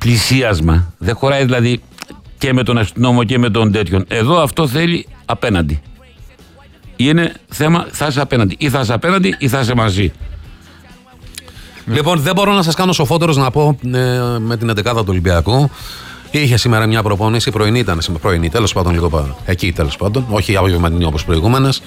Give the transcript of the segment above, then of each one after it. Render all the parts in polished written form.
πλησίασμα. Δεν χωράει δηλαδή και με τον αστυνόμο και με τον τέτοιον. Εδώ αυτό θέλει απέναντι. Είναι θέμα θα είσαι απέναντι. Ή θα είσαι απέναντι ή θα είσαι μαζί. Λοιπόν, δεν μπορώ να σας κάνω σοφότερος να πω με την 11η του Ολυμπιακού. Είχε σήμερα μια προπόνηση, πρωινή ήταν, πρωινή, τέλος πάντων λίγο εκεί τέλος πάντων, όχι απογευματινή όπως προηγούμενες,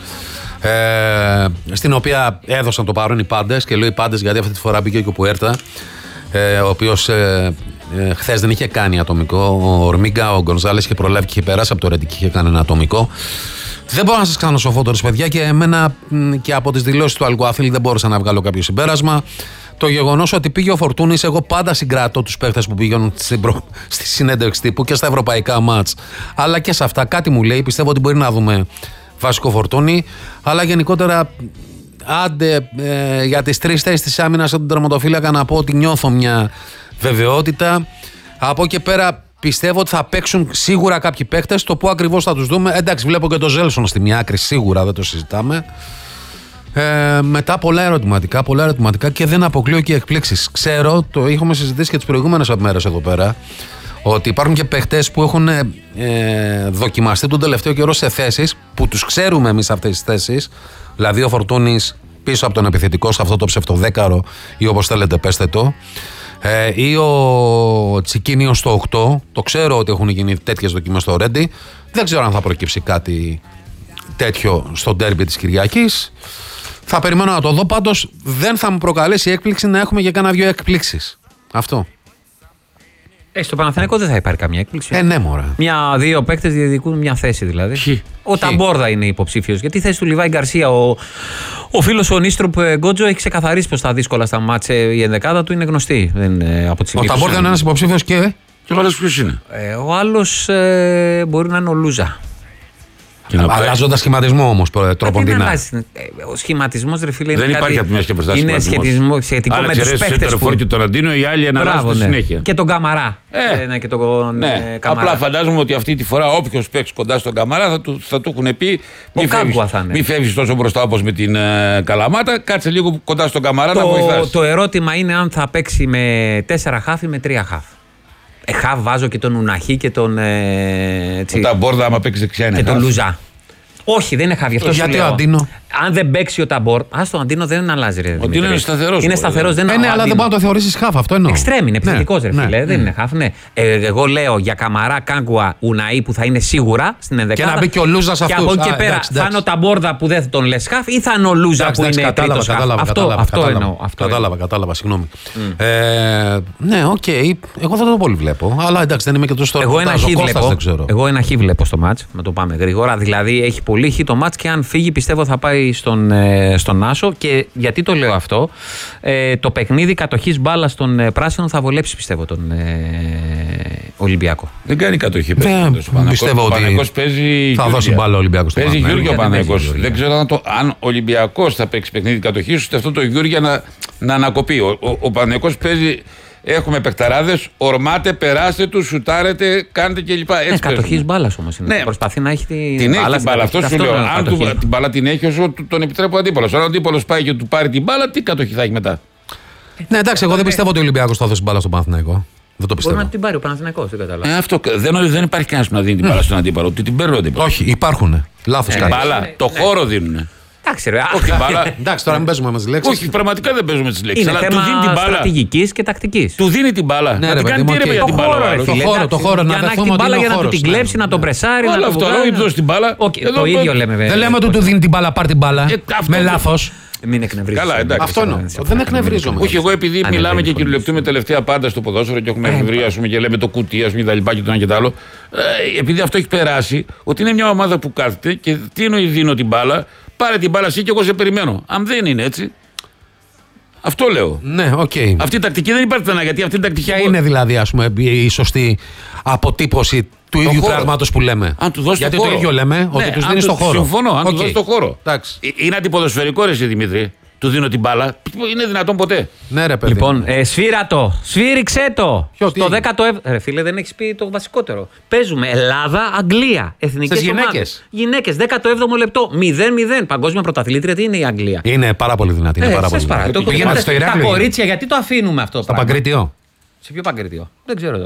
στην οποία έδωσαν το παρόν οι πάντες, και λέω οι πάντες γιατί αυτή τη φορά μπήκε και ο Πουέρτα, ο οποίος χθες δεν είχε κάνει ατομικό, ο Ορμίγκα, ο Γκονζάλες είχε προλάβει και είχε περάσει από το Ρέντι και είχε κάνει ένα ατομικό. Δεν μπορώ να σας κάνω σοφότερος, παιδιά, και εμένα και από τις δηλώσεις του Αλκουαθήλ δεν μπόρεσα να βγάλω κάποιο συμπέρασμα. Το γεγονός ότι πήγε ο Φορτούνης, εγώ πάντα συγκρατώ τους παίχτες που πήγαιναν στη συνέντευξη τύπου και στα ευρωπαϊκά μάτς, αλλά και σε αυτά κάτι μου λέει. Πιστεύω ότι μπορεί να δούμε βασικό Φορτούνη, αλλά γενικότερα άντε για τις τρεις θέσεις της άμυνας από τον τερματοφύλακα να πω ότι νιώθω μια βεβαιότητα. Από εκεί πέρα πιστεύω ότι θα παίξουν σίγουρα κάποιοι παίχτες. Το πού ακριβώς θα τους δούμε, εντάξει, βλέπω και το Ζέλσον στη μια άκρη, σίγουρα δεν το συζητάμε. Μετά πολλά ερωτηματικά και δεν αποκλείω και εκπλήξεις. Ξέρω, το είχαμε συζητήσει και τις προηγούμενες μέρες εδώ πέρα, ότι υπάρχουν και παίχτες που έχουν δοκιμαστεί τον τελευταίο καιρό σε θέσεις που τους ξέρουμε εμείς αυτές τις θέσεις. Δηλαδή ο Φορτούνης πίσω από τον επιθετικό, σε αυτό το ψευτοδέκαρο ή όπως θέλετε πέστε το, ή ο Τσικίνιος στο 8. Το ξέρω ότι έχουν γίνει τέτοιες δοκιμές στο Ρέντι. Δεν ξέρω αν θα προκύψει κάτι τέτοιο στο ντέρμπι της Κυριακής. Θα περιμένω να το δω. Πάντως δεν θα μου προκαλέσει έκπληξη να έχουμε και κάνα δυο εκπλήξεις. Αυτό. Στο Παναθηναϊκό δεν θα υπάρχει καμία έκπληξη. Ναι, μωρά. Δύο παίκτες διεκδικούν μια θέση δηλαδή. Ο Ταμπόρδα είναι υποψήφιος. Γιατί η θέση του Λιβάη Γκαρσία, ο φίλος ο Νίστρουπ Γκότζο, έχει ξεκαθαρίσει πως τα δύσκολα στα μάτσε η ενδεκάδα του είναι γνωστή. Ο Ταμπόρδα είναι ένας υποψήφιος και ο άλλος ποιος είναι? Ο άλλος μπορεί να είναι ο Λούζα. Αλλάζοντας σχηματισμό όμως τροποντινά. Ο σχηματισμός, ρε φίλε, δεν υπάρχει από μια και μπροστά σχετισμό. Είναι σχετικό με τους παίχτες που... και τον Αντίνο, οι άλλοι αναλάζουν στη συνέχεια. Και τον Καμαρά. Και τον Καμαρά. Απλά φαντάζομαι ότι αυτή τη φορά όποιος παίξει κοντά στον Καμαρά θα του έχουν πει μη φεύγεις τόσο μπροστά όπως με την Καλαμάτα, κάτσε λίγο κοντά στον Καμαρά να βοηθάς. Το ερώτημα είναι αν θα παίξει με 4 χαφ ή με 3 χαφ. Χαβ βάζω και τον Ουναχή και τον. Ο Ταμπόρδα, άμα παίξει δεξιά είναι. Και τον Λουζά. Όχι, δεν είναι Χαβ. Γιατί ο Αντίνο. Αν δεν παίξει ο Ταμπόρ. Το Αντίνο δεν αλλάζει. Ο Αντίνο είναι σταθερός. Είναι σταθερός. Ναι, αλλά δεν μπορεί να το θεωρήσεις Χαβ, αυτό εννοώ. Εξτρέμ είναι, επιθετικός ρε φίλε. Δεν είναι Χαβ. Εγώ λέω για Καμαρά, Κάγκουα, Ουναή που θα είναι σίγουρα στην ενδεκάδα. Και να μπει και ο Λούζα αυτούς. Και από εκεί και πέρα θα είναι ο Ταμπόρδα που δεν τον λες Χαβ ή θα είναι ο Λούζα που είναι τρίτος Χαβ. Αυτό εννοώ. Κατάλαβα, συγγνώμη. Ναι, οκ. Εγώ δεν το πολύ βλέπω. Αλλά εντάξει, δεν είμαι και τόσο Εγώ ένα χ βλέπω στο μάτς. Να το πάμε γρήγορα. Δηλαδή έχει πολύ χ το μάτς και αν φύγει πιστεύω θα πάει στον Άσο. Και γιατί το λέω αυτό, το παιχνίδι κατοχής μπάλας των πράσινων θα βολέψει πιστεύω τον Ολυμπιακό. Δεν κάνει κατοχή. Πιστεύω ότι θα δώσει μπάλα ο Ολυμπιακός. Παίζει Γιώργιο ο Παναθηναϊκός. Δεν ξέρω αν ο Ολυμπιακός θα παίξει παιχνίδι κατοχής, ώστε αυτό το Γιώργιο να ανακοπεί. Ο Παναθηναϊκός παίζει. Έχουμε παιχταράδες, ορμάτε, περάστε τους, σουτάρετε, κάντε κλπ. Κατοχής μπάλας όμως είναι. Προσπαθεί να έχει την μπάλα. Την μπάλα. Αυτό σου λέω. Αν την μπάλα την έχει όσο τον επιτρέπει ο αντίπαλος. Αν ο αντίπαλος πάει και του πάρει την μπάλα, τι κατοχή θα έχει μετά? Ναι, εντάξει, εγώ δεν πιστεύω ότι ο Ολυμπιακός θα δώσει μπάλα στον Παναθηναϊκό. Δεν το πιστεύω. Μπορεί να την πάρει ο Παναθηναϊκός, δεν καταλαβαίνω. Αυτό δεν υπάρχει κανένας που να δίνει την μπάλα στον αντίπαλο. Ότι την παίρνει ο αντίπαλος. Όχι, υπάρχουν. Λάθος κάνει. Μπάλα, το χώρο δίνουν. Εντάξει, τώρα μην παίζουμε με τις λέξεις. Όχι, πραγματικά δεν παίζουμε με τις λέξεις. Είναι αλλά θέμα στρατηγικής και τακτικής. Του δίνει την μπάλα. Ναι, να την κάνει τι για την μπάλα. Το χώρο να δεχθούμε ότι είναι ο για να του χώρος. την κλέψει, να τον πρεσάρει. Όλο αυτό, όχι δώσει την μπάλα. Το ίδιο λέμε βέβαια. Δεν λέμε ότι του δίνει την μπάλα, πάρ' την μπάλα. Με λάθος. Μην εκνευρίζεις. Καλά, εντάξει. Αυτό εννοώ. Δεν εκνευρίζομαι. Όχι, εγώ επειδή μιλάμε και κυριολεκτούμε τελευταία πάντα στο ποδόσφαιρο και έχουμε ευρεία και λέμε το κουτί, α πούμε, τα λοιπά και το ένα και το άλλο. Επειδή αυτό έχει περάσει, ότι είναι μια ομάδα που κάθεται και τι εννοεί δίνω την μπάλα, πάρε την μπάλα εσύ και εγώ σε περιμένω. Αν δεν είναι έτσι. Αυτό λέω. Ναι, οκ. Αυτή η τακτική δεν υπάρχει πουθενά, γιατί αυτή η τακτική. Ποια είναι δηλαδή, ας πούμε, η σωστή αποτύπωση του ίδιου πράγματος που λέμε? Αν του δώσει γιατί το χώρο. Το ίδιο λέμε, ότι τους δίνει το χώρο. Συμφωνώ, αν του δώσει το χώρο. Είναι αντιποδοσφαιρικό ρε εσύ Δημήτρη. Του δίνω την μπάλα. Είναι δυνατόν ποτέ? Ναι, ρε παιδί. Λοιπόν, σφύρα το. Σφύριξε το. Στο 17ο. Ρε φίλε, δεν έχει πει το βασικότερο. Παίζουμε Ελλάδα-Αγγλία. Εθνικές γυναίκες. Γυναίκες, 17ο λεπτό. 0-0. Παγκόσμια πρωταθλήτρια, τι είναι η Αγγλία? Είναι πάρα πολύ δυνατή. Τα κορίτσια, γιατί το αφήνουμε αυτό? Στο Παγκρίτιο. Σε ποιο Παγκρίτιο? Δεν ξέρω.